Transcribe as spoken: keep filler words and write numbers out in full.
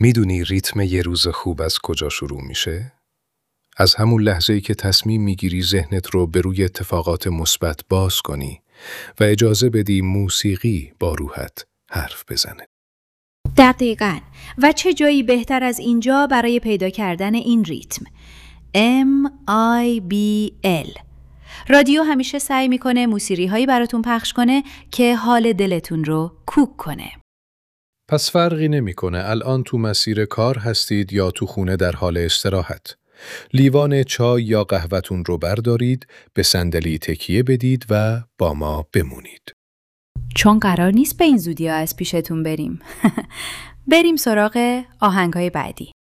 میدونی ریتم یه روز خوب از کجا شروع میشه؟ از همون لحظه‌ای که تصمیم میگیری ذهنت رو به روی اتفاقات مثبت باز کنی و اجازه بدی موسیقی با روحت حرف بزنه. دقیقاً. و چه جایی بهتر از اینجا برای پیدا کردن این ریتم؟ M I B L. رادیو همیشه سعی میکنه موسیقی هایی براتون پخش کنه که حال دلتون رو کوک کنه. پس فرقی نمیکنه الان تو مسیر کار هستید یا تو خونه در حال استراحت. لیوان چای یا قهوه‌تون رو بردارید، به صندلی تکیه بدید و با ما بمونید. چون قرار نیست به این زودی ها از پیشتون بریم. بریم سراغ آهنگ‌های بعدی.